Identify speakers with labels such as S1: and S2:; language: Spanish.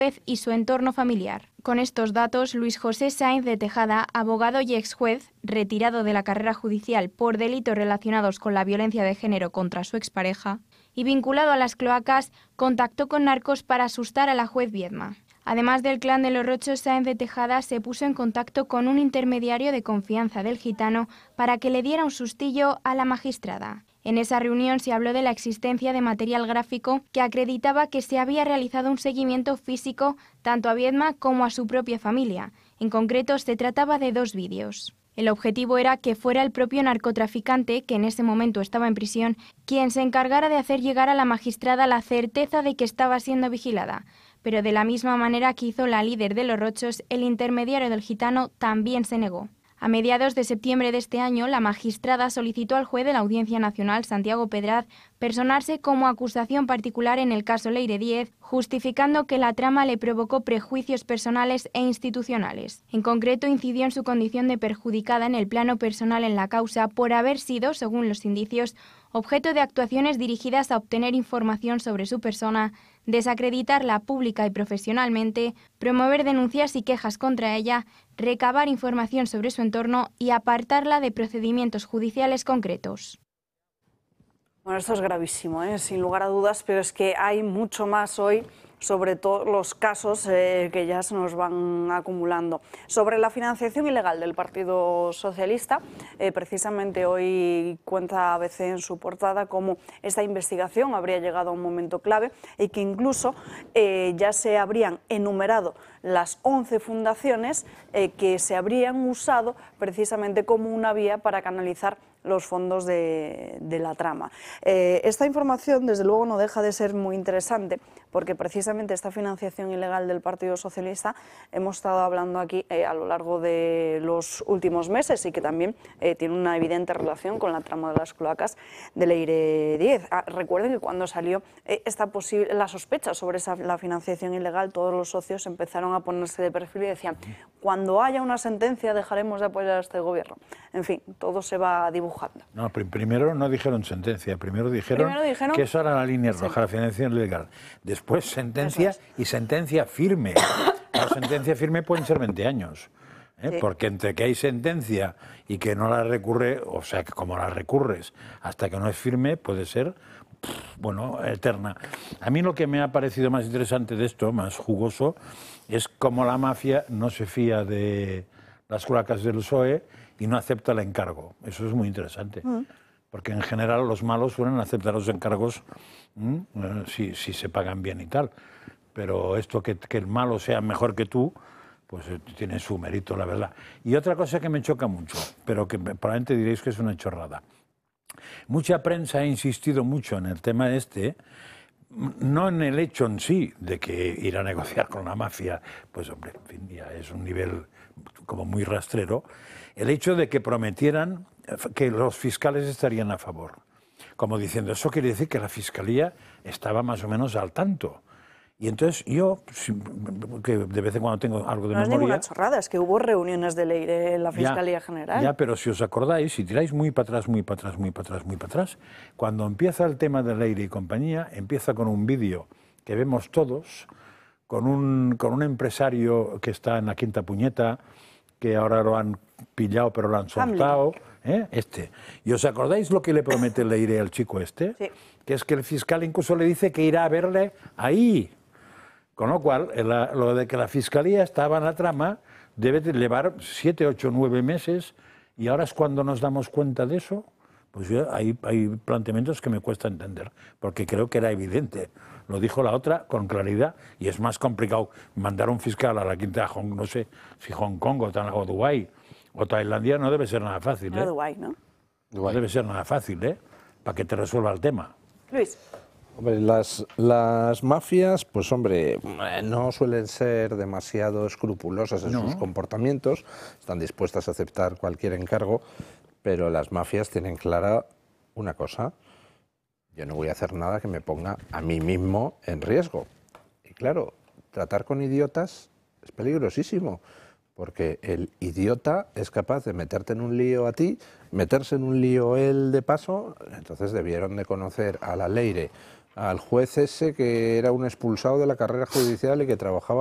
S1: y su entorno familiar. Con estos datos, Luis José Sáenz de Tejada, abogado y exjuez, retirado de la carrera judicial por delitos relacionados con la violencia de género contra su expareja, y vinculado a las cloacas, contactó con narcos para asustar a la juez Viedma. Además del clan de los Rochos, Sáenz de Tejada se puso en contacto con un intermediario de confianza del gitano para que le diera un sustillo a la magistrada. En esa reunión se habló de la existencia de material gráfico que acreditaba que se había realizado un seguimiento físico tanto a Viedma como a su propia familia. En concreto, se trataba de 2 vídeos. El objetivo era que fuera el propio narcotraficante, que en ese momento estaba en prisión, quien se encargara de hacer llegar a la magistrada la certeza de que estaba siendo vigilada. Pero de la misma manera que hizo la líder de los Rochos, el intermediario del gitano también se negó. A mediados de septiembre de este año, la magistrada solicitó al juez de la Audiencia Nacional, Santiago Pedraz, personarse como acusación particular en el caso Leire Díez, justificando que la trama le provocó prejuicios personales e institucionales. En concreto, incidió en su condición de perjudicada en el plano personal en la causa por haber sido, según los indicios, objeto de actuaciones dirigidas a obtener información sobre su persona, desacreditarla pública y profesionalmente, promover denuncias y quejas contra ella, recabar información sobre su entorno y apartarla de procedimientos judiciales concretos.
S2: Bueno, esto es gravísimo, sin lugar a dudas, pero es que hay mucho más hoy sobre todos los casos que ya se nos van acumulando. Sobre la financiación ilegal del Partido Socialista, precisamente hoy cuenta ABC en su portada cómo esta investigación habría llegado a un momento clave y que incluso ya se habrían enumerado las 11 fundaciones que se habrían usado precisamente como una vía para canalizar los fondos de la trama. Esta información, desde luego, no deja de ser muy interesante, porque precisamente esta financiación ilegal del Partido Socialista hemos estado hablando aquí a lo largo de los últimos meses y que también tiene una evidente relación con la trama de las cloacas de Leire Díez. Recuerden que cuando salió la sospecha sobre la financiación ilegal, todos los socios empezaron a ponerse de perfil y decían: cuando haya una sentencia dejaremos de apoyar a este gobierno. En fin, todo se va dibujando.
S3: No, primero no dijeron sentencia, primero dijeron que esa era la línea roja, la financiación ilegal. Después sentencia y sentencia firme. La sentencia firme pueden ser 20 años. Sí. Porque entre que hay sentencia y que no la recurre, o sea, que como la recurres hasta que no es firme, puede ser, bueno, eterna. A mí lo que me ha parecido más interesante de esto, más jugoso, es cómo la mafia no se fía de las cloacas del PSOE y no acepta el encargo. Eso es muy interesante, porque en general los malos suelen aceptar los encargos si se pagan bien y tal. Pero esto que el malo sea mejor que tú, pues tiene su mérito, la verdad. Y otra cosa que me choca mucho, pero que probablemente diréis que es una chorrada. Mucha prensa ha insistido mucho en el tema no en el hecho en sí de que ir a negociar con la mafia, pues hombre, en fin, ya es un nivel como muy rastrero, el hecho de que prometieran que los fiscales estarían a favor. Como diciendo, eso quiere decir que la Fiscalía estaba más o menos al tanto. Y entonces yo, que de vez en cuando tengo algo de memoria...
S2: No es ninguna chorrada, es que hubo reuniones de Leire en la Fiscalía General.
S3: Ya, pero si os acordáis, si tiráis muy para atrás, cuando empieza el tema de Leire y compañía, empieza con un vídeo que vemos todos, con un empresario que está en la Quinta Puñeta, que ahora lo han pillado pero lo han soltado, ¿Y os acordáis lo que le promete Leire al chico este? Sí. Que es que el fiscal incluso le dice que irá a verle ahí. Con lo cual, lo de que la Fiscalía estaba en la trama debe de llevar 7, 8, 9 meses y ahora es cuando nos damos cuenta de eso. Pues hay planteamientos que me cuesta entender, porque creo que era evidente. Lo dijo la otra con claridad y es más complicado mandar un fiscal a la Quinta, no sé si Hong Kong o Dubái o Tailandia, no debe ser nada fácil.
S2: No, Dubái, ¿no?
S3: No debe ser nada fácil, para que te resuelva el tema.
S2: Luis.
S4: Hombre, las mafias, pues hombre, no suelen ser demasiado escrupulosas en sus comportamientos, están dispuestas a aceptar cualquier encargo, pero las mafias tienen clara una cosa: yo no voy a hacer nada que me ponga a mí mismo en riesgo. Y claro, tratar con idiotas es peligrosísimo, porque el idiota es capaz de meterte en un lío a ti, meterse en un lío él de paso. Entonces debieron de conocer a la Leire al juez ese que era un expulsado de la carrera judicial y que trabajaba